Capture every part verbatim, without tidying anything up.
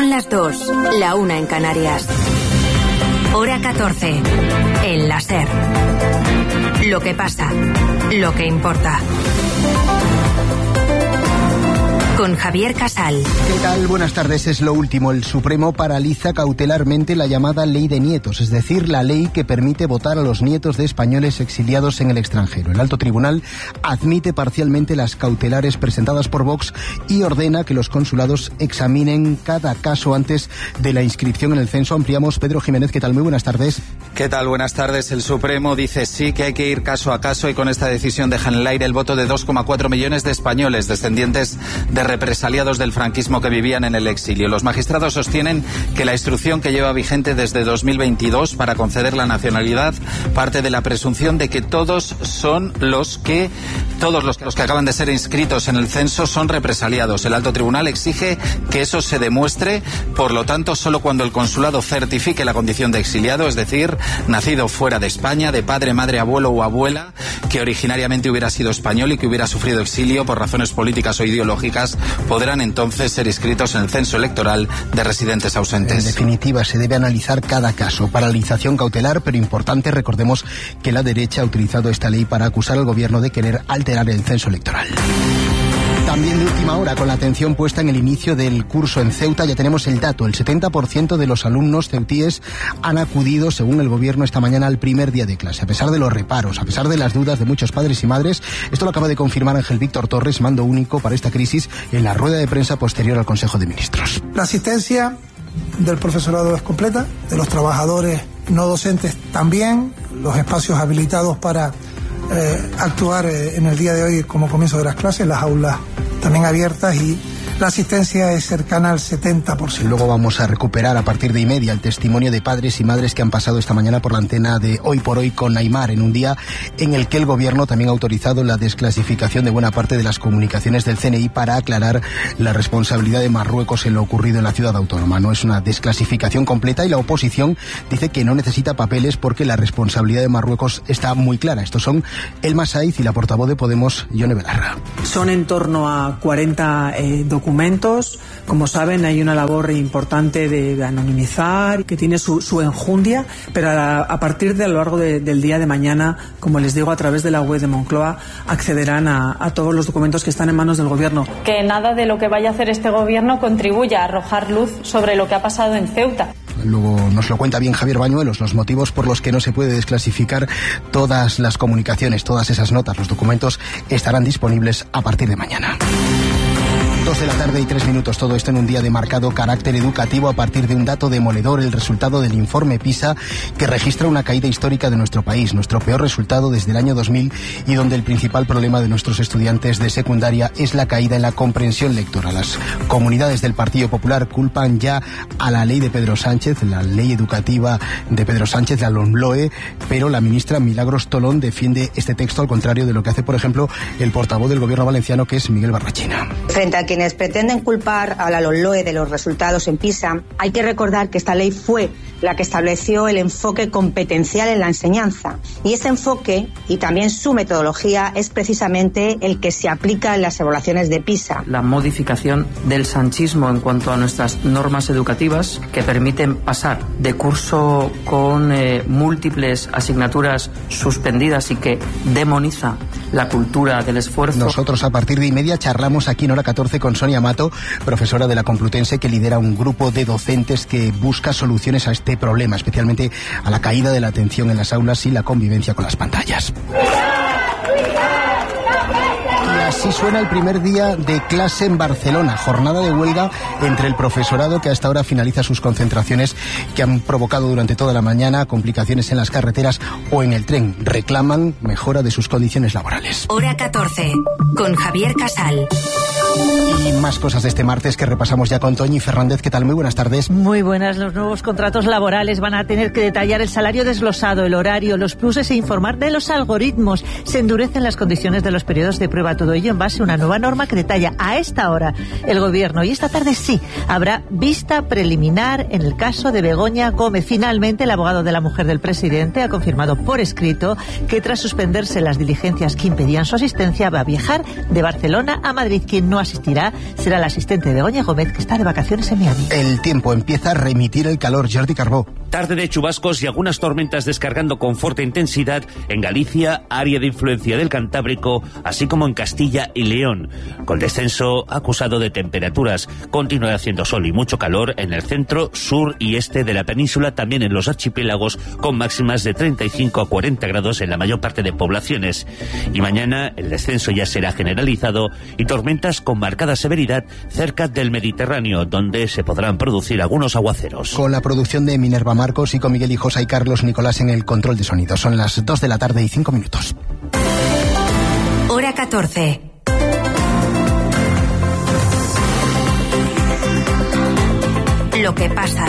Son las dos, la una en Canarias. Hora catorce. El la SER. Lo que pasa, lo que importa. Con Javier Casal. ¿Qué tal? Buenas tardes. Es lo último. El Supremo paraliza cautelarmente la llamada Ley de Nietos, es decir, la ley que permite votar a los nietos de españoles exiliados en el extranjero. El alto tribunal admite parcialmente las cautelares presentadas por Vox y ordena que los consulados examinen cada caso antes de la inscripción en el censo. Ampliamos. Pedro Jiménez, ¿qué tal? Muy buenas tardes. ¿Qué tal? Buenas tardes. El Supremo dice sí que hay que ir caso a caso y con esta decisión deja en el aire el voto de dos coma cuatro millones de españoles descendientes de represaliados del franquismo que vivían en el exilio. Los magistrados sostienen que la instrucción que lleva vigente desde dos mil veintidós para conceder la nacionalidad parte de la presunción de que todos son los que todos los, los que acaban de ser inscritos en el censo son represaliados. El alto tribunal exige que eso se demuestre, por lo tanto, solo cuando el consulado certifique la condición de exiliado, es decir, nacido fuera de España, de padre, madre, abuelo o abuela, que originariamente hubiera sido español y que hubiera sufrido exilio por razones políticas o ideológicas, podrán entonces ser inscritos en el censo electoral de residentes ausentes. En definitiva, se debe analizar cada caso. Paralización cautelar, pero importante, recordemos que la derecha ha utilizado esta ley para acusar al gobierno de querer alterar el censo electoral. También de última hora, con la atención puesta en el inicio del curso en Ceuta, ya tenemos el dato. El setenta por ciento de los alumnos ceutíes han acudido, según el gobierno, esta mañana al primer día de clase. A pesar de los reparos, a pesar de las dudas de muchos padres y madres, esto lo acaba de confirmar Ángel Víctor Torres, mando único para esta crisis, en la rueda de prensa posterior al Consejo de Ministros. La asistencia del profesorado es completa, de los trabajadores no docentes también, los espacios habilitados para Eh, actuar eh, en el día de hoy como comienzo de las clases, las aulas también abiertas y la asistencia es cercana al setenta por ciento. Luego vamos a recuperar a partir de y media el testimonio de padres y madres que han pasado esta mañana por la antena de Hoy por Hoy con Aimar, en un día en el que el gobierno también ha autorizado la desclasificación de buena parte de las comunicaciones del C N I para aclarar la responsabilidad de Marruecos en lo ocurrido en la ciudad autónoma. No es una desclasificación completa y la oposición dice que no necesita papeles porque la responsabilidad de Marruecos está muy clara. Estos son Elma Saiz y la portavoz de Podemos, Yone Belarra. Son en torno a cuarenta eh, documentos. Como saben, hay una labor importante de anonimizar, que tiene su, su enjundia, pero a, a partir de a lo largo de, del día de mañana, como les digo, a través de la web de Moncloa, accederán a, a todos los documentos que están en manos del gobierno. Que nada de lo que vaya a hacer este gobierno contribuya a arrojar luz sobre lo que ha pasado en Ceuta. Luego nos lo cuenta bien Javier Bañuelos, los motivos por los que no se puede desclasificar todas las comunicaciones, todas esas notas, los documentos estarán disponibles a partir de mañana. Dos de la tarde y tres minutos, todo esto en un día de marcado carácter educativo a partir de un dato demoledor, el resultado del informe PISA, que registra una caída histórica de nuestro país, nuestro peor resultado desde el año dos mil, y donde el principal problema de nuestros estudiantes de secundaria es la caída en la comprensión lectora. Las comunidades del Partido Popular culpan ya a la ley de Pedro Sánchez, la ley educativa de Pedro Sánchez, la LOMLOE, pero la ministra Milagros Tolón defiende este texto al contrario de lo que hace, por ejemplo, el portavoz del gobierno valenciano, que es Miguel Barrachina. Frente a quienes pretenden culpar a la LOMLOE de los resultados en PISA, hay que recordar que esta ley fue la que estableció el enfoque competencial en la enseñanza. Y ese enfoque, y también su metodología, es precisamente el que se aplica en las evaluaciones de PISA. La modificación del sanchismo en cuanto a nuestras normas educativas, que permiten pasar de curso con eh, múltiples asignaturas suspendidas y que demoniza la cultura del esfuerzo. Nosotros a partir de y media charlamos aquí en Hora catorce con Sonia Mato, profesora de la Complutense, que lidera un grupo de docentes que busca soluciones a este problema, especialmente a la caída de la atención en las aulas y la convivencia con las pantallas. Y así suena el primer día de clase en Barcelona, jornada de huelga entre el profesorado que hasta ahora finaliza sus concentraciones que han provocado durante toda la mañana complicaciones en las carreteras o en el tren. Reclaman mejora de sus condiciones laborales. Hora catorce, con Javier Casal. Y más cosas de este martes que repasamos ya con Toñi Fernández. ¿Qué tal? Muy buenas tardes. Muy buenas. Los nuevos contratos laborales van a tener que detallar el salario desglosado, el horario, los pluses e informar de los algoritmos. Se endurecen las condiciones de los periodos de prueba. Todo ello ello en base a una nueva norma que detalla a esta hora el Gobierno. Y esta tarde sí, habrá vista preliminar en el caso de Begoña Gómez. Finalmente, el abogado de la mujer del presidente ha confirmado por escrito que tras suspenderse las diligencias que impedían su asistencia, va a viajar de Barcelona a Madrid. Quien no asistirá será el asistente de Begoña Gómez, que está de vacaciones en Miami. El tiempo empieza a remitir el calor. Jordi Carbó. Tarde de chubascos y algunas tormentas descargando con fuerte intensidad en Galicia, área de influencia del Cantábrico, así como en Castilla y León, con descenso acusado de temperaturas. Continúa haciendo sol y mucho calor en el centro, sur y este de la península, también en los archipiélagos, con máximas de treinta y cinco a cuarenta grados en la mayor parte de poblaciones. Y mañana el descenso ya será generalizado y tormentas con marcada severidad cerca del Mediterráneo, donde se podrán producir algunos aguaceros. Con la producción de Minerva Marcos y con Miguel Hijosa y Carlos Nicolás en el control de sonido. Son las dos de la tarde y cinco minutos. Hora catorce. Lo que pasa.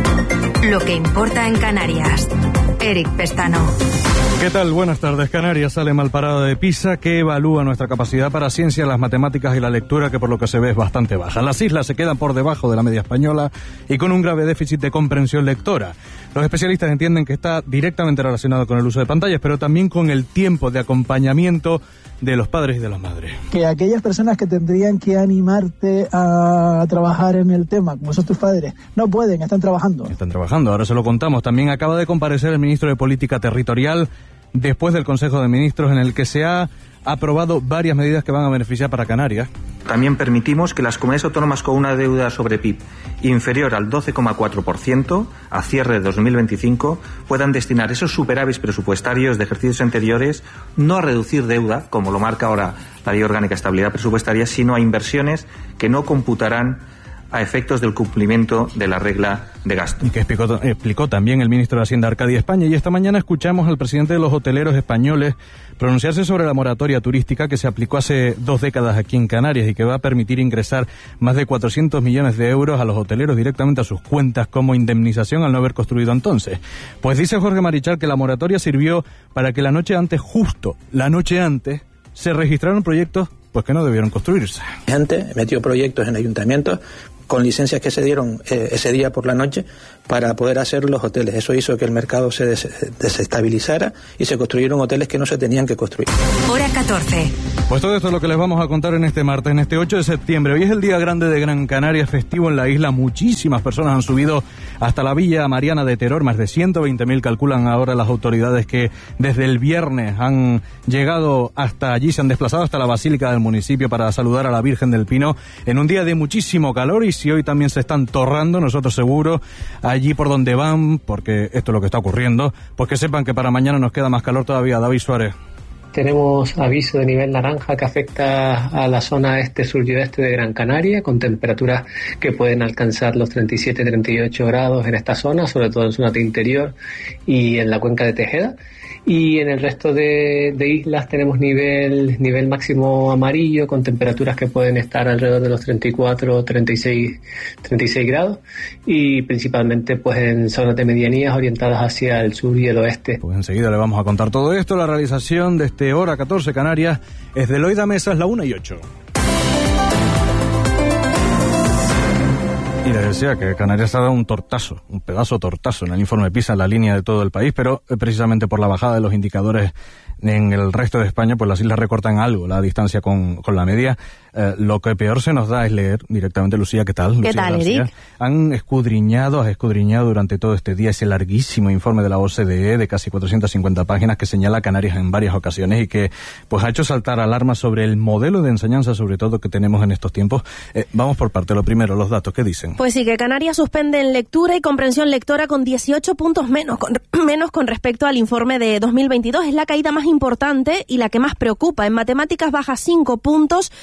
Lo que importa en Canarias. Eric Pestano. ¿Qué tal? Buenas tardes. Canarias sale mal parada de PISA, que evalúa nuestra capacidad para ciencia, las matemáticas y la lectura, que por lo que se ve es bastante baja. Las islas se quedan por debajo de la media española y con un grave déficit de comprensión lectora. Los especialistas entienden que está directamente relacionado con el uso de pantallas, pero también con el tiempo de acompañamiento de los padres y de las madres. Que aquellas personas que tendrían que animarte a trabajar en el tema, como son tus padres, no pueden, están trabajando. Están trabajando, ahora se lo contamos. También acaba de comparecer el ministro de Política Territorial después del Consejo de Ministros, en el que se ha aprobado varias medidas que van a beneficiar para Canarias. También permitimos que las comunidades autónomas con una deuda sobre P I B inferior al doce coma cuatro por ciento a cierre de dos mil veinticinco puedan destinar esos superávits presupuestarios de ejercicios anteriores no a reducir deuda, como lo marca ahora la Ley Orgánica de Estabilidad Presupuestaria, sino a inversiones que no computarán a efectos del cumplimiento de la regla de gasto. Y que explicó, explicó también el ministro de Hacienda, Arcadio España. Y esta mañana escuchamos al presidente de los hoteleros españoles pronunciarse sobre la moratoria turística que se aplicó hace dos décadas aquí en Canarias y que va a permitir ingresar más de cuatrocientos millones de euros a los hoteleros directamente a sus cuentas como indemnización al no haber construido entonces. Pues dice Jorge Marichal que la moratoria sirvió para que la noche antes, justo la noche antes, se registraron proyectos pues que no debieron construirse. Antes metió proyectos en ayuntamientos con licencias que se dieron eh, ese día por la noche para poder hacer los hoteles. Eso hizo que el mercado se des- desestabilizara y se construyeron hoteles que no se tenían que construir. Hora catorce. Pues todo esto es lo que les vamos a contar en este martes, en este ocho de septiembre. Hoy es el Día Grande de Gran Canaria, festivo en la isla. Muchísimas personas han subido hasta la Villa Mariana de Teror. Más de ciento veinte mil calculan ahora las autoridades que desde el viernes han llegado hasta allí, se han desplazado hasta la Basílica del municipio para saludar a la Virgen del Pino en un día de muchísimo calor. Y si hoy también se están torrando, nosotros seguro, allí por donde van, porque esto es lo que está ocurriendo, pues que sepan que para mañana nos queda más calor todavía. David Suárez. Tenemos aviso de nivel naranja que afecta a la zona este, sur y oeste de Gran Canaria, con temperaturas que pueden alcanzar los treinta y siete a treinta y ocho grados en esta zona, sobre todo en zona de interior y en la cuenca de Tejeda. Y en el resto de, de islas tenemos nivel nivel máximo amarillo, con temperaturas que pueden estar alrededor de los treinta y cuatro, treinta y seis, treinta y seis grados, y principalmente pues en zonas de medianías orientadas hacia el sur y el oeste. Pues enseguida le vamos a contar todo esto. La realización de este Hora catorce Canarias es de Loida Mesas, la una y ocho. Y les decía que Canarias ha dado un tortazo, un pedazo tortazo en el informe PISA en la línea de todo el país, pero precisamente por la bajada de los indicadores en el resto de España, pues las islas recortan algo la distancia con, con la media. Eh, lo que peor se nos da es leer directamente. Lucía, ¿qué tal? ¿Qué Lucía tal, García. Eric? Han escudriñado, has escudriñado durante todo este día ese larguísimo informe de la O C D E de casi cuatrocientas cincuenta páginas que señala a Canarias en varias ocasiones y que pues ha hecho saltar alarmas sobre el modelo de enseñanza, sobre todo, que tenemos en estos tiempos. Eh, vamos por parte. Lo primero, los datos, ¿qué dicen? Pues sí, que Canarias suspende en lectura y comprensión lectora con dieciocho puntos menos con, menos con respecto al informe de dos mil veintidós. Es la caída más importante y la que más preocupa. En matemáticas baja cinco puntos, en ciencias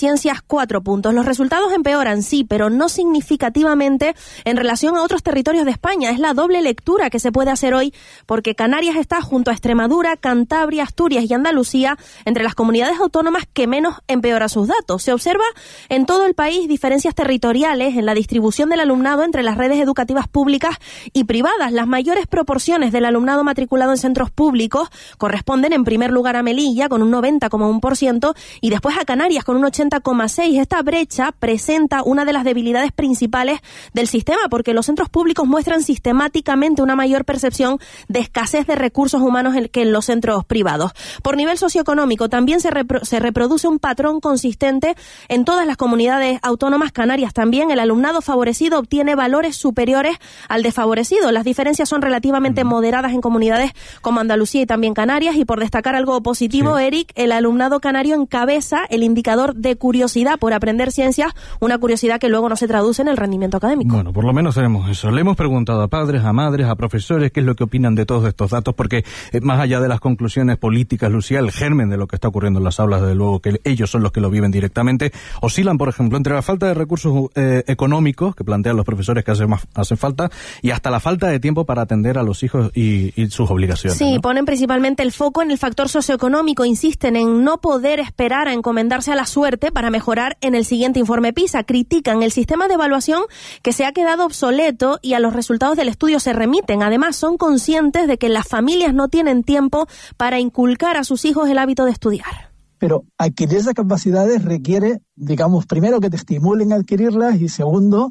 ciencias cuatro puntos. Los resultados empeoran, sí, pero no significativamente en relación a otros territorios de España. Es la doble lectura que se puede hacer hoy, porque Canarias está junto a Extremadura, Cantabria, Asturias y Andalucía entre las comunidades autónomas que menos empeora sus datos. Se observa en todo el país diferencias territoriales en la distribución del alumnado entre las redes educativas públicas y privadas. Las mayores proporciones del alumnado matriculado en centros públicos corresponden en primer lugar a Melilla con un noventa coma uno por ciento y después a Canarias con un ochenta coma seis por ciento. Esta brecha presenta una de las debilidades principales del sistema, porque los centros públicos muestran sistemáticamente una mayor percepción de escasez de recursos humanos que en los centros privados. Por nivel socioeconómico también se, repro- se reproduce un patrón consistente en todas las comunidades autónomas. Canarias también. El alumnado favorecido obtiene valores superiores al desfavorecido. Las diferencias son relativamente moderadas en comunidades como Andalucía y también Canarias, y por destacar algo positivo, sí. Eric, el alumnado canario encabeza el indicador de curiosidad por aprender ciencias, una curiosidad que luego no se traduce en el rendimiento académico. Bueno, por lo menos tenemos eso. Le hemos preguntado a padres, a madres, a profesores qué es lo que opinan de todos estos datos, porque eh, más allá de las conclusiones políticas, Lucía, el germen de lo que está ocurriendo en las aulas, desde luego que ellos son los que lo viven directamente, oscilan, por ejemplo, entre la falta de recursos eh, económicos que plantean los profesores que hace, más, hace falta, y hasta la falta de tiempo para atender a los hijos y, y sus obligaciones. Sí, ¿no? Ponen principalmente el foco en el factor socioeconómico, insisten en no poder esperar a encomendarse a la suerte para mejorar en el siguiente informe PISA. Critican el sistema de evaluación que se ha quedado obsoleto y a los resultados del estudio se remiten. Además, son conscientes de que las familias no tienen tiempo para inculcar a sus hijos el hábito de estudiar. Pero adquirir esas capacidades requiere, digamos, primero que te estimulen a adquirirlas y segundo,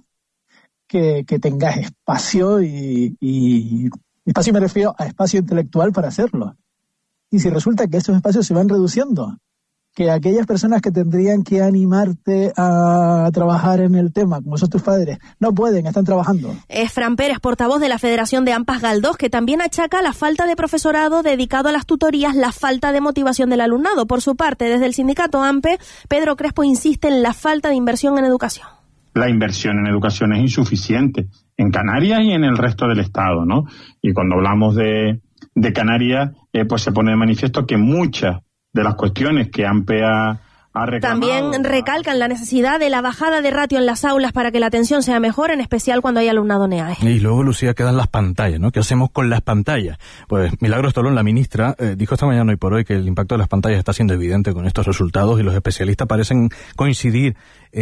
que, que tengas espacio y, y espacio me refiero a espacio intelectual para hacerlo. Y si resulta que estos espacios se van reduciendo, que aquellas personas que tendrían que animarte a trabajar en el tema, como son tus padres, no pueden, están trabajando. Es Fran Pérez, portavoz de la Federación de AMPAs Galdós, que también achaca la falta de profesorado dedicado a las tutorías, la falta de motivación del alumnado. Por su parte, desde el sindicato AMPE, Pedro Crespo insiste en la falta de inversión en educación. La inversión en educación es insuficiente en Canarias y en el resto del Estado, ¿no? Y cuando hablamos de, de Canarias, eh, pues se pone de manifiesto que muchas de las cuestiones que AMPE ha, ha reclamado. También recalcan la necesidad de la bajada de ratio en las aulas para que la atención sea mejor, en especial cuando hay alumnado NEAE. Y luego, Lucía, quedan las pantallas, ¿no? ¿Qué hacemos con las pantallas? Pues Milagros Tolón, la ministra, eh, dijo esta mañana y por hoy que el impacto de las pantallas está siendo evidente con estos resultados y los especialistas parecen coincidir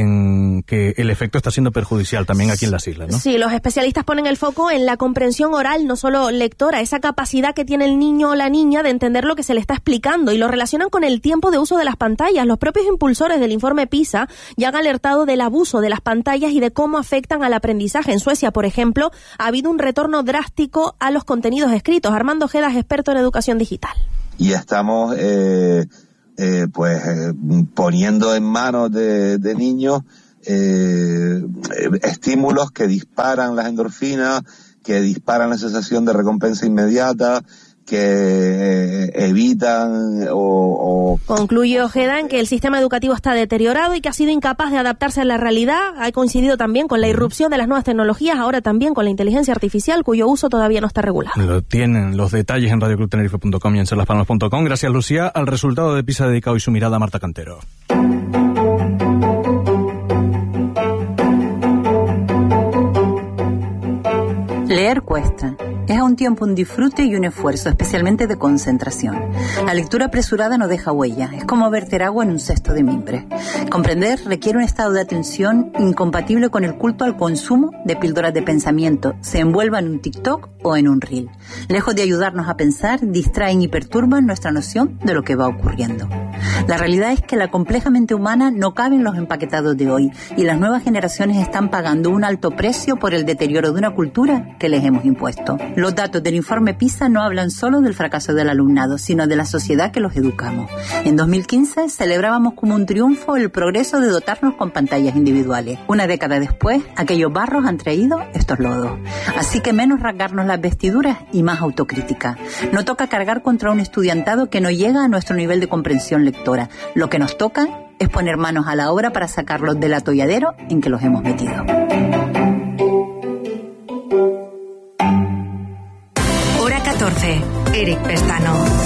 en que el efecto está siendo perjudicial también aquí en las islas, ¿no? Sí, los especialistas ponen el foco en la comprensión oral, no solo lectora, esa capacidad que tiene el niño o la niña de entender lo que se le está explicando, y lo relacionan con el tiempo de uso de las pantallas. Los propios impulsores del informe PISA ya han alertado del abuso de las pantallas y de cómo afectan al aprendizaje. En Suecia, por ejemplo, ha habido un retorno drástico a los contenidos escritos. Armando Ojeda es experto en educación digital. Y estamos... Eh... Eh, pues eh, poniendo en manos de, de niños eh, estímulos que disparan las endorfinas, que disparan la sensación de recompensa inmediata, que eh, evitan o, o... Concluye Ojeda en que el sistema educativo está deteriorado y que ha sido incapaz de adaptarse a la realidad. Ha coincidido también con la irrupción de las nuevas tecnologías, ahora también con la inteligencia artificial, cuyo uso todavía no está regulado. Lo tienen los detalles en radio club tenerife punto com y en serlaspalmas punto com. Gracias, Lucía. Al resultado de PISA dedicado y su mirada a Marta Cantero. Leer cuesta. Es a un tiempo un disfrute y un esfuerzo, especialmente de concentración. La lectura apresurada no deja huella. Es como verter agua en un cesto de mimbre. Comprender requiere un estado de atención incompatible con el culto al consumo de píldoras de pensamiento, se envuelva en un TikTok o en un reel. Lejos de ayudarnos a pensar, distraen y perturban nuestra noción de lo que va ocurriendo. La realidad es que la compleja mente humana no cabe en los empaquetados de hoy y las nuevas generaciones están pagando un alto precio por el deterioro de una cultura que les hemos impuesto. Los datos del informe PISA no hablan solo del fracaso del alumnado, sino de la sociedad que los educamos. En dos mil quince celebrábamos como un triunfo el progreso de dotarnos con pantallas individuales. Una década después, aquellos barros han traído estos lodos. Así que menos rasgarnos las vestiduras y más autocrítica. No toca cargar contra un estudiantado que no llega a nuestro nivel de comprensión lectora. Lo que nos toca es poner manos a la obra para sacarlos del atolladero en que los hemos metido. Hora catorce. Eric Pestano.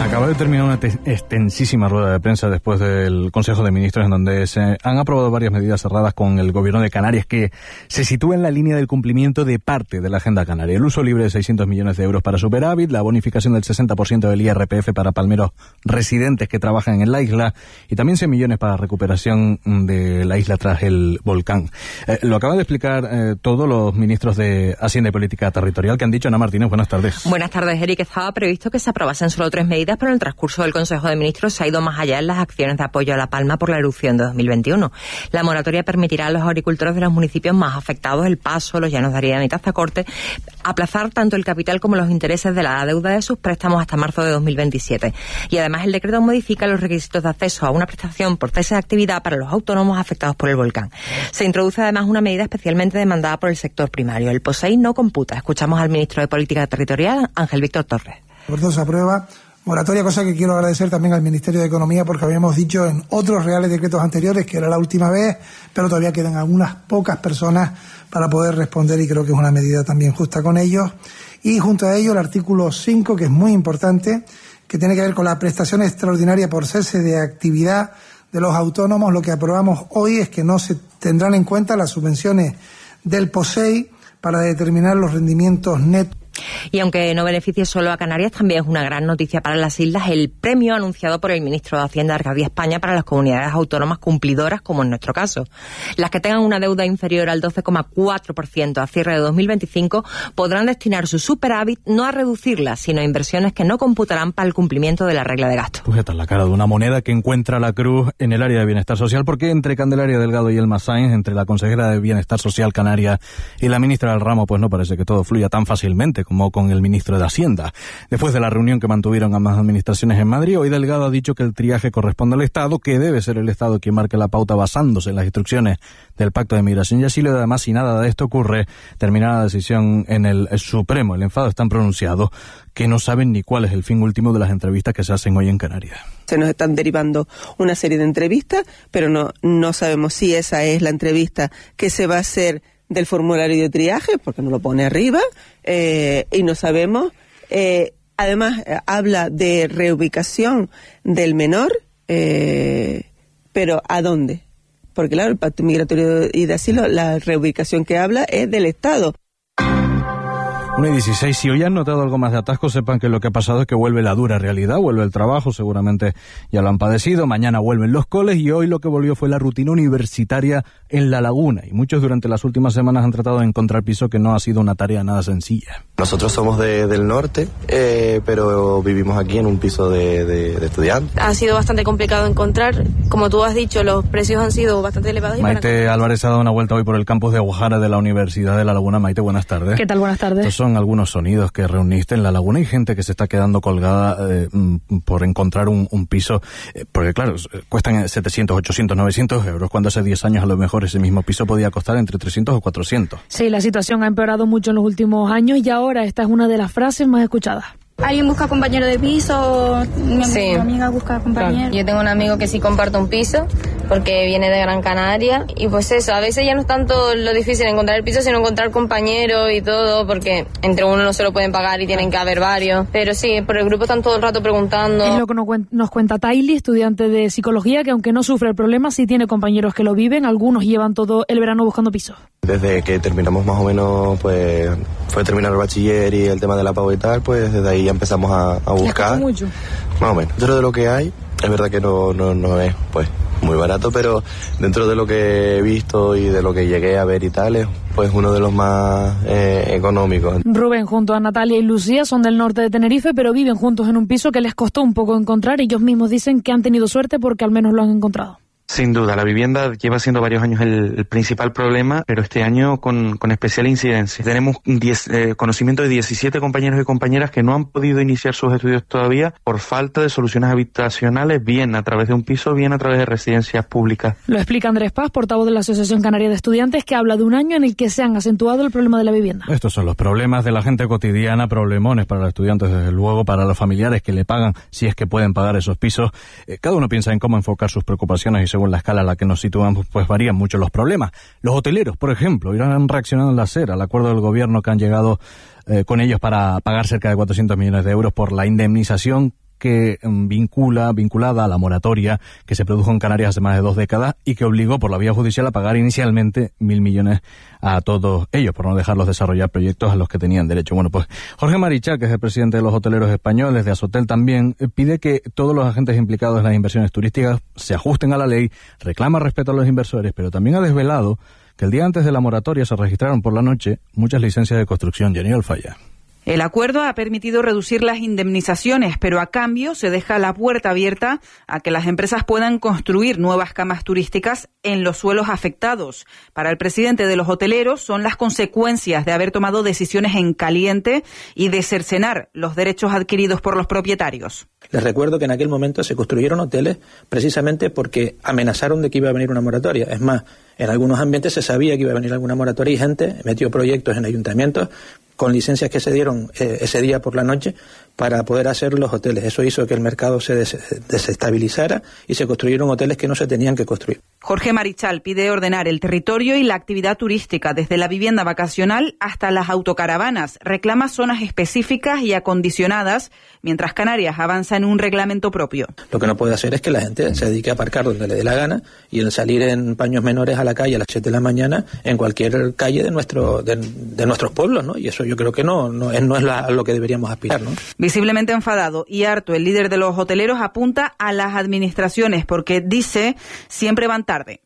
Acaba de terminar una extensísima rueda de prensa después del Consejo de Ministros en donde se han aprobado varias medidas cerradas con el Gobierno de Canarias que se sitúa en la línea del cumplimiento de parte de la agenda canaria. El uso libre de seiscientos millones de euros para superávit, la bonificación del sesenta por ciento del I R P F para palmeros residentes que trabajan en la isla y también cien millones para recuperación de la isla tras el volcán. Eh, lo acaban de explicar eh, todos los ministros de Hacienda y Política Territorial que han dicho. Ana Martínez, buenas tardes. Buenas tardes, Eric. Estaba previsto que se aprobasen solo tres medidas, pero en el transcurso del Consejo de Ministros se ha ido más allá en las acciones de apoyo a La Palma por la erupción de dos mil veintiuno. La moratoria permitirá a los agricultores de los municipios más afectados, El Paso, Los Llanos de Ariana y Tazacorte, aplazar tanto el capital como los intereses de la deuda de sus préstamos hasta marzo de dos mil veintisiete. Y además el decreto modifica los requisitos de acceso a una prestación por cese de actividad para los autónomos afectados por el volcán. Se introduce además una medida especialmente demandada por el sector primario. El POSEI no computa. Escuchamos al ministro de Política Territorial, Ángel Víctor Torres. Por todo se aprueba moratoria, cosa que quiero agradecer también al Ministerio de Economía porque habíamos dicho en otros reales decretos anteriores que era la última vez, pero todavía quedan algunas pocas personas para poder responder y creo que es una medida también justa con ellos. Y junto a ello el artículo cinco, que es muy importante, que tiene que ver con la prestación extraordinaria por cese de actividad de los autónomos. Lo que aprobamos hoy es que no se tendrán en cuenta las subvenciones del POSEI para determinar los rendimientos netos. Y aunque no beneficie solo a Canarias, también es una gran noticia para las islas el premio anunciado por el ministro de Hacienda, Arcadia España, para las comunidades autónomas cumplidoras, como en nuestro caso. Las que tengan una deuda inferior al doce coma cuatro por ciento a cierre de dos mil veinticinco podrán destinar su superávit no a reducirla, sino a inversiones que no computarán para el cumplimiento de la regla de gasto. Pues esta es la cara de una moneda que encuentra la cruz en el área de bienestar social, porque entre Candelaria Delgado y Elma Sáenz, entre la consejera de Bienestar Social canaria y la ministra del ramo, pues no parece que todo fluya tan fácilmente como con el ministro de Hacienda. Después de la reunión que mantuvieron ambas administraciones en Madrid, hoy Delgado ha dicho que el triaje corresponde al Estado, que debe ser el Estado quien marque la pauta basándose en las instrucciones del Pacto de Migración y Asilo. Y además, si nada de esto ocurre, terminará la decisión en el, el Supremo. El enfado es tan pronunciado que no saben ni cuál es el fin último de las entrevistas que se hacen hoy en Canarias. Se nos están derivando una serie de entrevistas, pero no, no sabemos si esa es la entrevista que se va a hacer del formulario de triaje, porque no lo pone arriba, eh, y no sabemos. Eh, además, eh, habla de reubicación del menor, eh, pero ¿a dónde? Porque claro, el Pacto Migratorio y de Asilo, la reubicación que habla es del Estado. una y dieciséis, si hoy han notado algo más de atasco, sepan que lo que ha pasado es que vuelve la dura realidad, vuelve el trabajo, seguramente ya lo han padecido, mañana vuelven los coles y hoy lo que volvió fue la rutina universitaria en La Laguna. Y muchos durante las últimas semanas han tratado de encontrar piso, que no ha sido una tarea nada sencilla. Nosotros somos de, del norte, eh, pero vivimos aquí en un piso de, de, de estudiantes. Ha sido bastante complicado encontrar, como tú has dicho, los precios han sido bastante elevados. Y Maite para... Álvarez ha dado una vuelta hoy por el campus de Guajara de la Universidad de La Laguna. Maite, buenas tardes. ¿Qué tal? Buenas tardes. Estos son algunos sonidos que reuniste en La Laguna. Hay gente que se está quedando colgada eh, por encontrar un, un piso, eh, porque claro, cuestan setecientos, ochocientos, novecientos euros, cuando hace diez años a lo mejor ese mismo piso podía costar entre trescientos o cuatrocientos. Sí, la situación ha empeorado mucho en los últimos años y ahora esta es una de las frases más escuchadas. ¿Alguien busca compañero de piso? Mi, sí. mi amiga busca compañero. Claro. Yo tengo un amigo que sí comparte un piso porque viene de Gran Canaria y pues eso, a veces ya no es tanto lo difícil encontrar el piso, sino encontrar compañeros y todo, porque entre uno no se lo pueden pagar y tienen que haber varios. Pero sí, por el grupo están todo el rato preguntando. Es lo que nos cuenta Taili, estudiante de psicología, que aunque no sufre el problema, sí tiene compañeros que lo viven, algunos llevan todo el verano buscando piso. Desde que terminamos más o menos, pues fue terminar el bachiller y el tema de la pago y tal, pues desde ahí ya empezamos a, a buscar. Mucho. Más o menos. Dentro de lo que hay, es verdad que no, no, no es pues muy barato, pero dentro de lo que he visto y de lo que llegué a ver y tal, es pues uno de los más eh, económicos. Rubén junto a Natalia y Lucía son del norte de Tenerife, pero viven juntos en un piso que les costó un poco encontrar. Ellos mismos dicen que han tenido suerte porque al menos lo han encontrado. Sin duda, la vivienda lleva siendo varios años el, el principal problema, pero este año con, con especial incidencia. Tenemos diez, eh, conocimiento de diecisiete compañeros y compañeras que no han podido iniciar sus estudios todavía por falta de soluciones habitacionales, bien a través de un piso, bien a través de residencias públicas. Lo explica Andrés Paz, portavoz de la Asociación Canaria de Estudiantes, que habla de un año en el que se han acentuado el problema de la vivienda. Estos son los problemas de la gente cotidiana, problemones para los estudiantes, desde luego, para los familiares que le pagan, si es que pueden pagar esos pisos. Eh, cada uno piensa en cómo enfocar sus preocupaciones y según la escala a la que nos situamos, pues varían mucho los problemas. Los hoteleros, por ejemplo, irán reaccionando en la SER al acuerdo del gobierno que han llegado eh, con ellos para pagar cerca de cuatrocientos millones de euros por la indemnización que vincula, vinculada a la moratoria que se produjo en Canarias hace más de dos décadas y que obligó por la vía judicial a pagar inicialmente mil millones a todos ellos por no dejarlos desarrollar proyectos a los que tenían derecho. Bueno, pues Jorge Marichal, que es el presidente de los hoteleros españoles, de Asotel también, pide que todos los agentes implicados en las inversiones turísticas se ajusten a la ley, reclama respeto a los inversores, pero también ha desvelado que el día antes de la moratoria se registraron por la noche muchas licencias de construcción. Jenny Alfaya. El acuerdo ha permitido reducir las indemnizaciones, pero a cambio se deja la puerta abierta a que las empresas puedan construir nuevas camas turísticas en los suelos afectados. Para el presidente de los hoteleros son las consecuencias de haber tomado decisiones en caliente y de cercenar los derechos adquiridos por los propietarios. Les recuerdo que en aquel momento se construyeron hoteles precisamente porque amenazaron de que iba a venir una moratoria. Es más, en algunos ambientes se sabía que iba a venir alguna moratoria y gente metió proyectos en ayuntamientos con licencias que se dieron eh, ese día por la noche para poder hacer los hoteles. Eso hizo que el mercado se des- desestabilizara y se construyeron hoteles que no se tenían que construir. Jorge Marichal pide ordenar el territorio y la actividad turística desde la vivienda vacacional hasta las autocaravanas. Reclama zonas específicas y acondicionadas, mientras Canarias avanza en un reglamento propio. Lo que no puede hacer es que la gente se dedique a aparcar donde le dé la gana y el salir en paños menores a la calle a las siete de la mañana en cualquier calle de nuestro de, de nuestros pueblos, ¿no? Y eso yo creo que no, no es, no es la, lo que deberíamos aspirar, ¿no? Visiblemente enfadado y harto, el líder de los hoteleros apunta a las administraciones porque dice siempre van tarde.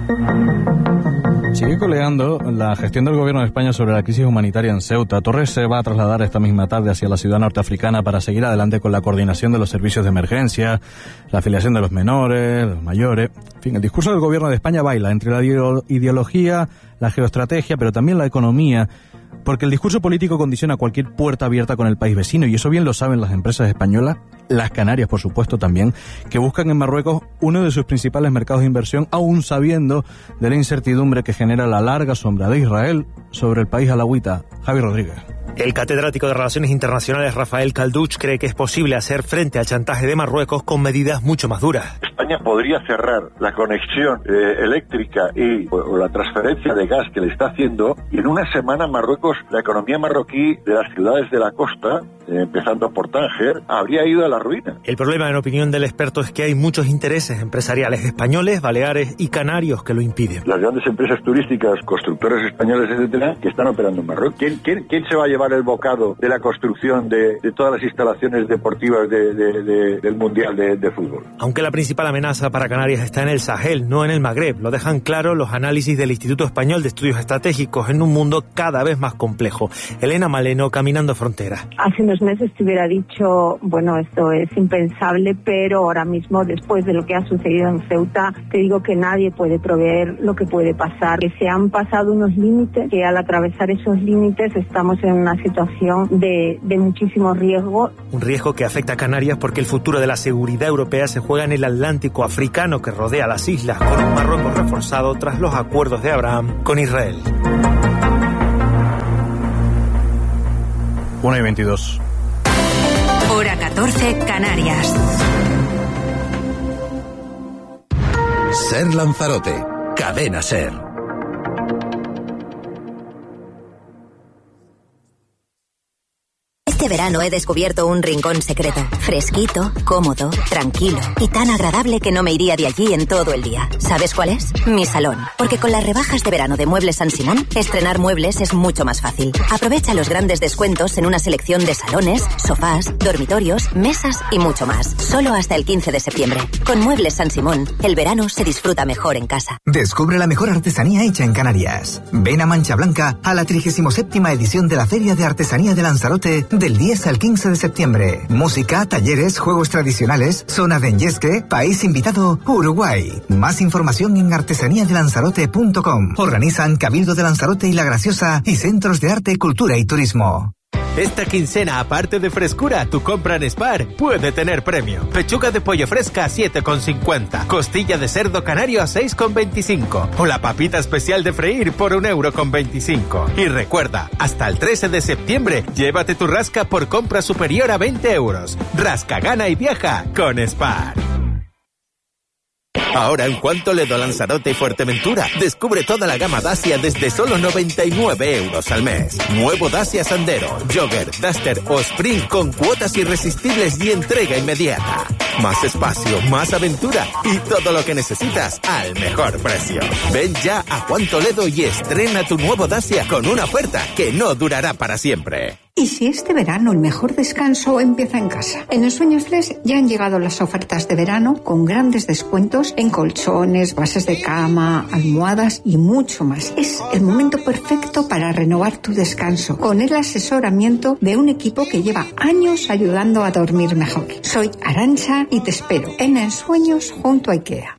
Sigue coleando la gestión del gobierno de España sobre la crisis humanitaria en Ceuta. Torres se va a trasladar esta misma tarde hacia la ciudad norteafricana para seguir adelante con la coordinación de los servicios de emergencia, la afiliación de los menores, los mayores. En fin, el discurso del gobierno de España baila entre la ideología, la geoestrategia, pero también la economía, porque el discurso político condiciona cualquier puerta abierta con el país vecino, y eso bien lo saben las empresas españolas, las Canarias, por supuesto, también, que buscan en Marruecos uno de sus principales mercados de inversión, aún sabiendo de la incertidumbre que genera la larga sombra de Israel sobre el país alauita. Javi Rodríguez. El catedrático de Relaciones Internacionales Rafael Calduch cree que es posible hacer frente al chantaje de Marruecos con medidas mucho más duras. España podría cerrar la conexión eh, eléctrica y o, la transferencia de gas que le está haciendo, y en una semana Marruecos, la economía marroquí de las ciudades de la costa, eh, empezando por Tánger, habría ido a la ruina. El problema, en opinión del experto, es que hay muchos intereses empresariales españoles, baleares y canarios que lo impiden. Las grandes empresas turísticas, constructores españoles, etcétera, que están operando en Marruecos. ¿Quién, quién, quién se va a llevar el bocado de la construcción de, de todas las instalaciones deportivas de, de, de, del Mundial de, de Fútbol? Aunque la principal amenaza para Canarias está en el Sahel, no en el Magreb. Lo dejan claro los análisis del Instituto Español de Estudios Estratégicos en un mundo cada vez más complejo. Elena Maleno, Caminando Frontera. Hace unos meses te hubiera dicho, bueno, esto es impensable, pero ahora mismo, después de lo que ha sucedido en Ceuta, te digo que nadie puede prever lo que puede pasar. Que se han pasado unos límites, que al atravesar esos límites estamos en una situación de, de muchísimo riesgo. Un riesgo que afecta a Canarias porque el futuro de la seguridad europea se juega en el Atlántico africano que rodea las islas, con un Marruecos reforzado tras los acuerdos de Abraham con Israel. una y veintidós. Hora catorce, Canarias. Ser Lanzarote, Cadena Ser. Este verano he descubierto un rincón secreto, fresquito, cómodo, tranquilo y tan agradable que no me iría de allí en todo el día. ¿Sabes cuál es? Mi salón. Porque con las rebajas de verano de Muebles San Simón, estrenar muebles es mucho más fácil. Aprovecha los grandes descuentos en una selección de salones, sofás, dormitorios, mesas y mucho más. Solo hasta el quince de septiembre. Con Muebles San Simón, el verano se disfruta mejor en casa. Descubre la mejor artesanía hecha en Canarias. Ven a Mancha Blanca a la trigésima séptima edición de la Feria de Artesanía de Lanzarote del diez al quince de septiembre. Música, talleres, juegos tradicionales, zona de enyesque, país invitado, Uruguay. Más información en artesanía de lanzarote punto com. Organizan Cabildo de Lanzarote y La Graciosa y Centros de Arte, Cultura y Turismo. Esta quincena, aparte de frescura, tu compra en Spar puede tener premio. Pechuga de pollo fresca a siete con cincuenta, costilla de cerdo canario a seis con veinticinco o la papita especial de freír por un euro con veinticinco. Y recuerda, hasta el trece de septiembre, llévate tu rasca por compra superior a veinte euros. Rasca, gana y viaja con Spar. Ahora en Juan Toledo, Lanzarote y Fuerteventura, descubre toda la gama Dacia desde solo noventa y nueve euros al mes. Nuevo Dacia Sandero, Jogger, Duster o Spring con cuotas irresistibles y entrega inmediata. Más espacio, más aventura y todo lo que necesitas al mejor precio. Ven ya a Juan Toledo y estrena tu nuevo Dacia con una oferta que no durará para siempre. ¿Y si este verano el mejor descanso empieza en casa? En el Sueño Express ya han llegado las ofertas de verano con grandes descuentos en colchones, bases de cama, almohadas y mucho más. Es el momento perfecto para renovar tu descanso con el asesoramiento de un equipo que lleva años ayudando a dormir mejor. Soy Arantxa y te espero en Ensueños junto a IKEA.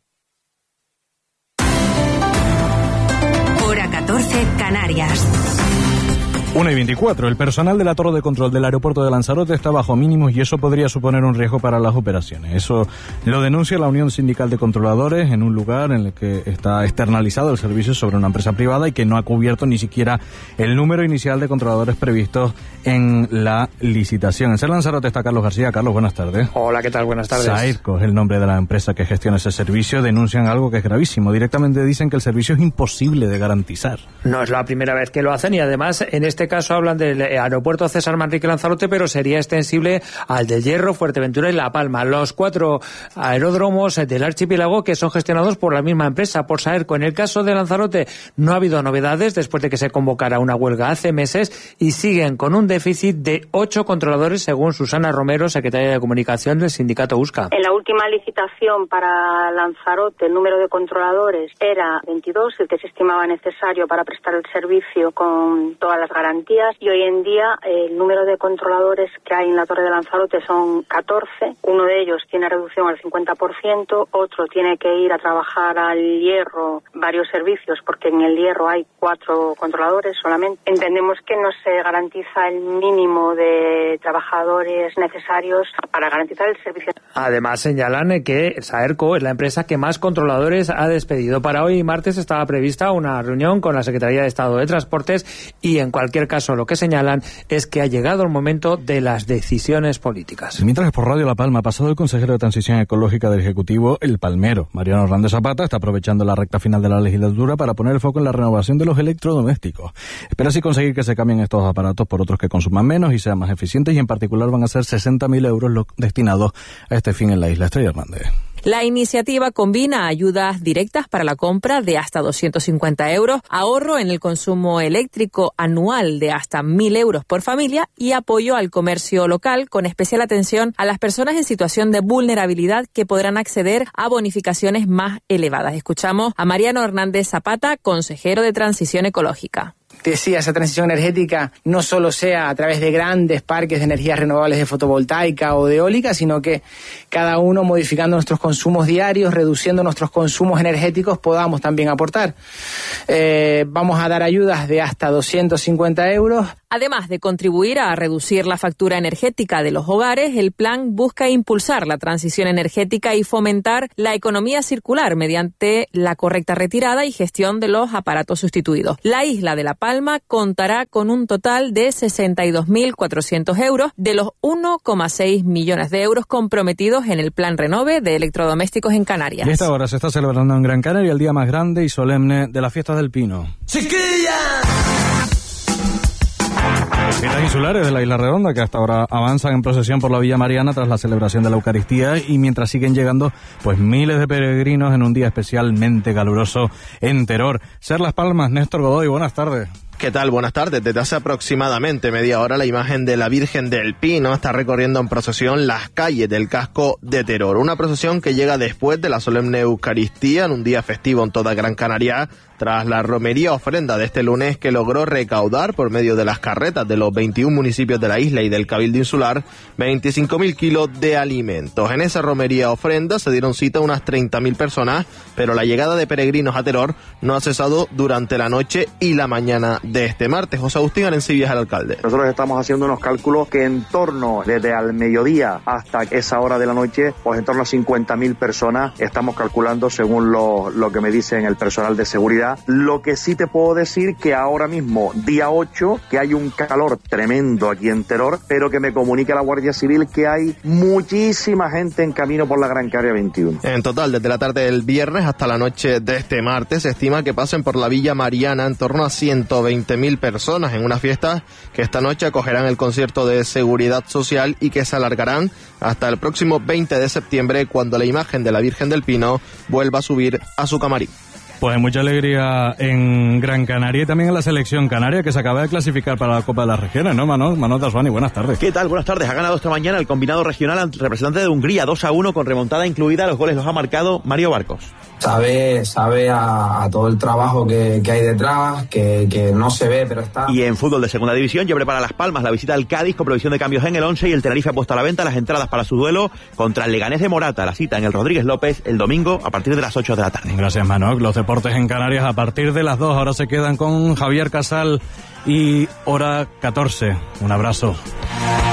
Hora catorce, Canarias. una y veinticuatro. El personal de la torre de control del aeropuerto de Lanzarote está bajo mínimos y eso podría suponer un riesgo para las operaciones. Eso lo denuncia la Unión Sindical de Controladores en un lugar en el que está externalizado el servicio sobre una empresa privada y que no ha cubierto ni siquiera el número inicial de controladores previstos en la licitación. En Ser Lanzarote está Carlos García. Carlos, buenas tardes. Hola, ¿qué tal? Buenas tardes. Sairco es el nombre de la empresa que gestiona ese servicio. Denuncian algo que es gravísimo. Directamente dicen que el servicio es imposible de garantizar. No es la primera vez que lo hacen y además en este caso hablan del aeropuerto César Manrique Lanzarote, pero sería extensible al del Hierro, Fuerteventura y La Palma. Los cuatro aeródromos del archipiélago que son gestionados por la misma empresa, por Saerco. En el caso de Lanzarote no ha habido novedades después de que se convocara una huelga hace meses y siguen con un déficit de ocho controladores según Susana Romero, secretaria de Comunicación del sindicato USCA. En la última licitación para Lanzarote el número de controladores era veintidós, el que se estimaba necesario para prestar el servicio con todas las garantías, y hoy en día el número de controladores que hay en la Torre de Lanzarote son catorce. Uno de ellos tiene reducción al cincuenta por ciento, otro tiene que ir a trabajar al Hierro varios servicios porque en el Hierro hay cuatro controladores solamente. Entendemos que no se garantiza el mínimo de trabajadores necesarios para garantizar el servicio. Además señalan que Saerco es la empresa que más controladores ha despedido. Para hoy martes estaba prevista una reunión con la Secretaría de Estado de Transportes y en cualquier caso lo que señalan es que ha llegado el momento de las decisiones políticas. Mientras por Radio La Palma ha pasado el consejero de Transición Ecológica del Ejecutivo, el Palmero, Mariano Hernández Zapata, está aprovechando la recta final de la legislatura para poner el foco en la renovación de los electrodomésticos. Espera así conseguir que se cambien estos aparatos por otros que consuman menos y sean más eficientes, y en particular van a ser sesenta mil euros los destinados a este fin en la isla. Estrella Hernández. La iniciativa combina ayudas directas para la compra de hasta doscientos cincuenta euros, ahorro en el consumo eléctrico anual de hasta mil euros por familia y apoyo al comercio local, con especial atención a las personas en situación de vulnerabilidad que podrán acceder a bonificaciones más elevadas. Escuchamos a Mariano Hernández Zapata, consejero de Transición Ecológica. Decía, esa transición energética no solo sea a través de grandes parques de energías renovables de fotovoltaica o de eólica, sino que cada uno modificando nuestros consumos diarios, reduciendo nuestros consumos energéticos, podamos también aportar. Eh, vamos a dar ayudas de hasta doscientos cincuenta euros. Además de contribuir a reducir la factura energética de los hogares, el plan busca impulsar la transición energética y fomentar la economía circular mediante la correcta retirada y gestión de los aparatos sustituidos. La isla de La Palma contará con un total de sesenta y dos mil cuatrocientos euros de los uno coma seis millones de euros comprometidos en el Plan Renove de electrodomésticos en Canarias. Y a esta hora se está celebrando en Gran Canaria el día más grande y solemne de las fiestas del Pino. ¡Chiquilla! Fiestas insulares de la Isla Redonda, que hasta ahora avanzan en procesión por la Villa Mariana tras la celebración de la Eucaristía, y mientras siguen llegando pues miles de peregrinos en un día especialmente caluroso en Teror. Ser Las Palmas, Néstor Godoy, buenas tardes. ¿Qué tal? Buenas tardes. Desde hace aproximadamente media hora la imagen de la Virgen del Pino está recorriendo en procesión las calles del casco de Teror. Una procesión que llega después de la solemne Eucaristía en un día festivo en toda Gran Canaria, tras la romería ofrenda de este lunes que logró recaudar por medio de las carretas de los veintiún municipios de la isla y del Cabildo Insular veinticinco mil kilos de alimentos. En esa romería ofrenda se dieron cita unas treinta mil personas, pero la llegada de peregrinos a Teror no ha cesado durante la noche y la mañana de este martes. José Agustín Arencibia es el alcalde. Nosotros estamos haciendo unos cálculos que en torno, desde al mediodía hasta esa hora de la noche, pues en torno a cincuenta mil personas estamos calculando según lo, lo que me dicen el personal de seguridad, tranquilidad. Lo que sí te puedo decir que ahora mismo, día ocho, que hay un calor tremendo aquí en Teror, pero que me comunica la Guardia Civil que hay muchísima gente en camino por la Gran Canaria veintiuno. En total, desde la tarde del viernes hasta la noche de este martes, se estima que pasen por la Villa Mariana en torno a ciento veinte mil personas en unas fiestas que esta noche acogerán el concierto de Seguridad Social y que se alargarán hasta el próximo veinte de septiembre, cuando la imagen de la Virgen del Pino vuelva a subir a su camarín. Pues hay mucha alegría en Gran Canaria y también en la selección canaria, que se acaba de clasificar para la Copa de las Regiones, ¿no, Manol? Manol Daswani, buenas tardes. ¿Qué tal? Buenas tardes. Ha ganado esta mañana el combinado regional ante el representante de Hungría, dos a uno, con remontada incluida. Los goles los ha marcado Mario Barcos. Sabe, sabe a, a todo el trabajo que, que hay detrás, que, que no se ve, pero está. Y en fútbol de segunda división, ya prepara Las Palmas la visita al Cádiz con previsión de cambios en el once, y el Tenerife ha puesto a la venta las entradas para su duelo contra el Leganés de Morata. La cita en el Rodríguez López el domingo a partir de las ocho de la tarde. Gracias, Manol. Los deportes en Canarias a partir de las dos. Ahora se quedan con Javier Casal y Hora catorce. Un abrazo.